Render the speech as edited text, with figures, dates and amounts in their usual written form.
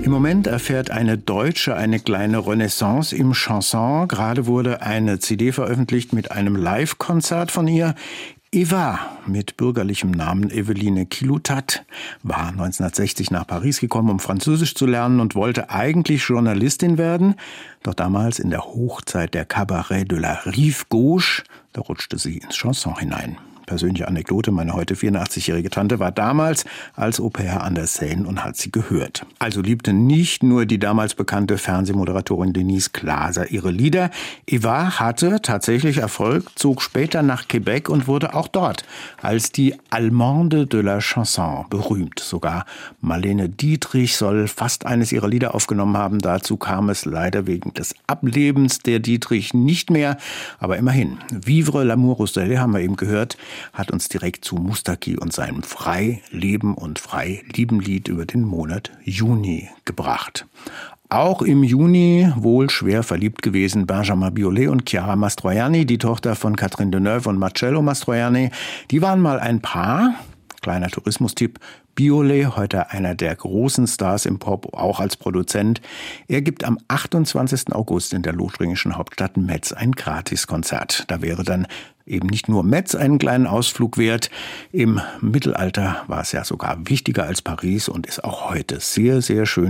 Im Moment erfährt eine Deutsche eine kleine Renaissance im Chanson. Gerade wurde eine CD veröffentlicht mit einem Live-Konzert von ihr. Eva, mit bürgerlichem Namen Eveline Kilutat, war 1960 nach Paris gekommen, um Französisch zu lernen und wollte eigentlich Journalistin werden. Doch damals in der Hochzeit der Cabaret de la Rive Gauche, da rutschte sie ins Chanson hinein. Persönliche Anekdote, meine heute 84-jährige Tante war damals als Au-pair an der Seine und hat sie gehört. Also liebte nicht nur die damals bekannte Fernsehmoderatorin Denise Glaser ihre Lieder. Eva hatte tatsächlich Erfolg, zog später nach Quebec und wurde auch dort als die Allemande de la Chanson berühmt. Sogar Marlene Dietrich soll fast eines ihrer Lieder aufgenommen haben. Dazu kam es leider wegen des Ablebens der Dietrich nicht mehr. Aber immerhin, Vivre l'amour Roussel, haben wir eben gehört, hat uns direkt zu Moustaki und seinem Frei-Leben und Frei-Lieben-Lied über den Monat Juni gebracht. Auch im Juni wohl schwer verliebt gewesen Benjamin Biolay und Chiara Mastroianni, die Tochter von Catherine Deneuve und Marcello Mastroianni. Die waren mal ein Paar. Kleiner Tourismustipp. Biolay, heute einer der großen Stars im Pop, auch als Produzent. Er gibt am 28. August in der lothringischen Hauptstadt Metz ein Gratiskonzert. Da wäre dann eben nicht nur Metz einen kleinen Ausflug wert. Im Mittelalter war es ja sogar wichtiger als Paris und ist auch heute sehr, sehr schön.